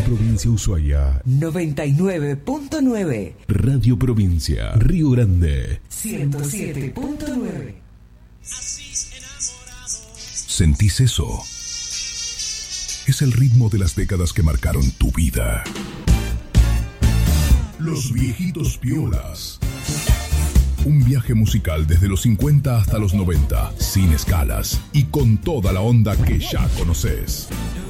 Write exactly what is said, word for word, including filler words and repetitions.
Provincia Ushuaia. noventa y nueve punto nueve. Radio Provincia, Río Grande. ciento siete punto nueve. ¿Sentís eso? Es el ritmo de las décadas que marcaron tu vida. Los Viejitos Piolas. Un viaje musical desde los cincuenta hasta los noventa, sin escalas y con toda la onda que ya conoces.